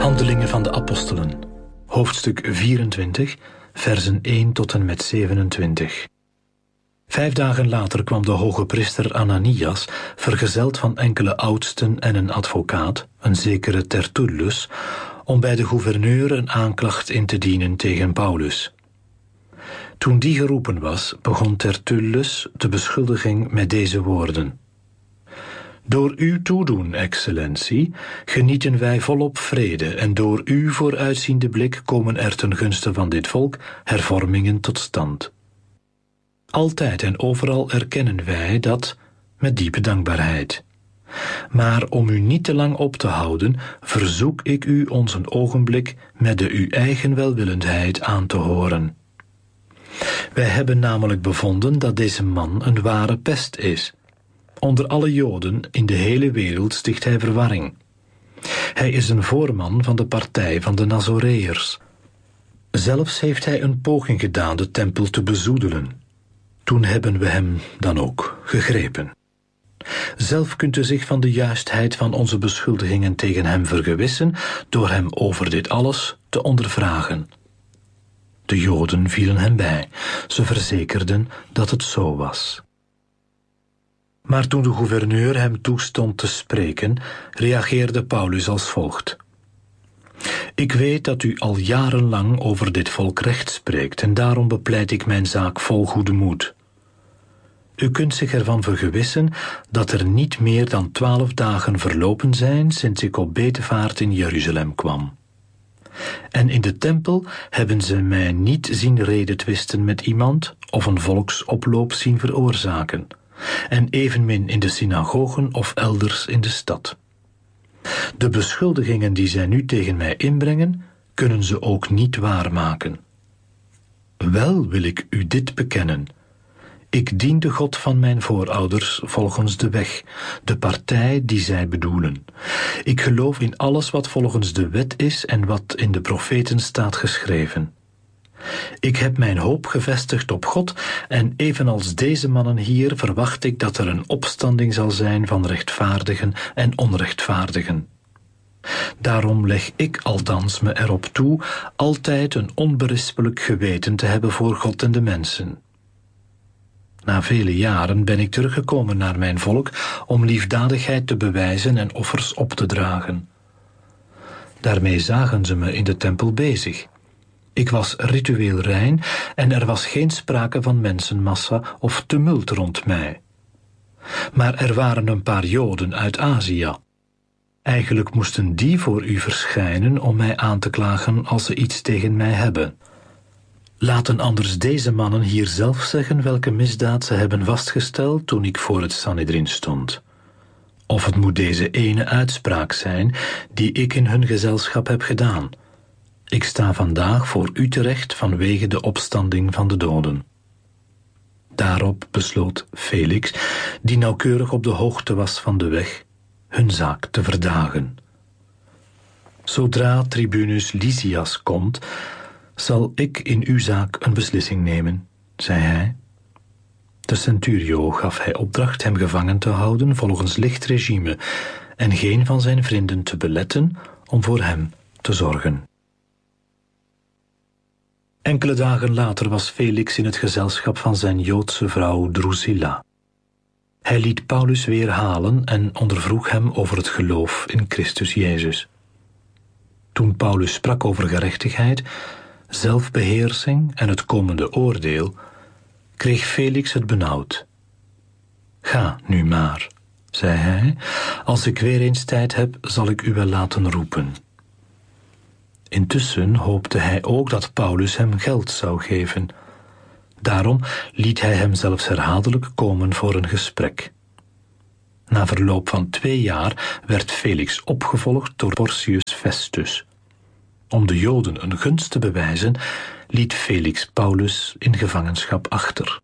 Handelingen van de Apostelen, hoofdstuk 24, versen 1 tot en met 27. 5 dagen later kwam de hoge priester Ananias, vergezeld van enkele oudsten en een advocaat, een zekere Tertullus, om bij de gouverneur een aanklacht in te dienen tegen Paulus. Toen die geroepen was, begon Tertullus de beschuldiging met deze woorden: Door uw toedoen, excellentie, genieten wij volop vrede en door uw vooruitziende blik komen er ten gunste van dit volk hervormingen tot stand. Altijd en overal erkennen wij dat met diepe dankbaarheid. Maar om u niet te lang op te houden, verzoek ik u ons een ogenblik met de uw eigen welwillendheid aan te horen. Wij hebben namelijk bevonden dat deze man een ware pest is. Onder alle Joden in de hele wereld sticht hij verwarring. Hij is een voorman van de partij van de Nazoreërs. Zelfs heeft hij een poging gedaan de tempel te bezoedelen. Toen hebben we hem dan ook gegrepen. Zelf kunt u zich van de juistheid van onze beschuldigingen tegen hem vergewissen door hem over dit alles te ondervragen. De Joden vielen hem bij. Ze verzekerden dat het zo was. Maar toen de gouverneur hem toestond te spreken, reageerde Paulus als volgt: Ik weet dat u al jarenlang over dit volk recht spreekt en daarom bepleit ik mijn zaak vol goede moed. U kunt zich ervan vergewissen dat er niet meer dan 12 dagen verlopen zijn sinds ik op bedevaart in Jeruzalem kwam. En in de tempel hebben ze mij niet zien redetwisten met iemand of een volksoploop zien veroorzaken, en evenmin in de synagogen of elders in de stad. De beschuldigingen die zij nu tegen mij inbrengen, kunnen ze ook niet waarmaken. Wel wil ik u dit bekennen: ik dien de God van mijn voorouders volgens de weg, de partij die zij bedoelen. Ik geloof in alles wat volgens de wet is en wat in de profeten staat geschreven. Ik heb mijn hoop gevestigd op God en evenals deze mannen hier verwacht ik dat er een opstanding zal zijn van rechtvaardigen en onrechtvaardigen. Daarom leg ik althans me erop toe altijd een onberispelijk geweten te hebben voor God en de mensen. Na vele jaren ben ik teruggekomen naar mijn volk om liefdadigheid te bewijzen en offers op te dragen. Daarmee zagen ze me in de tempel bezig. Ik was ritueel rein en er was geen sprake van mensenmassa of tumult rond mij. Maar er waren een paar Joden uit Azië. Eigenlijk moesten die voor u verschijnen om mij aan te klagen als ze iets tegen mij hebben. Laten anders deze mannen hier zelf zeggen welke misdaad ze hebben vastgesteld toen ik voor het Sanhedrin stond. Of het moet deze ene uitspraak zijn die ik in hun gezelschap heb gedaan: ik sta vandaag voor u terecht vanwege de opstanding van de doden. Daarop besloot Felix, die nauwkeurig op de hoogte was van de weg, hun zaak te verdagen. Zodra tribunus Lysias komt, zal ik in uw zaak een beslissing nemen, zei hij. De centurio gaf hij opdracht hem gevangen te houden volgens licht regime en geen van zijn vrienden te beletten om voor hem te zorgen. Enkele dagen later was Felix in het gezelschap van zijn Joodse vrouw Drusilla. Hij liet Paulus weer halen en ondervroeg hem over het geloof in Christus Jezus. Toen Paulus sprak over gerechtigheid, zelfbeheersing en het komende oordeel, kreeg Felix het benauwd. Ga nu maar, zei hij, als ik weer eens tijd heb, zal ik u wel laten roepen. Intussen hoopte hij ook dat Paulus hem geld zou geven. Daarom liet hij hem zelfs herhaaldelijk komen voor een gesprek. Na verloop van 2 jaar werd Felix opgevolgd door Porcius Festus. Om de Joden een gunst te bewijzen, liet Felix Paulus in gevangenschap achter.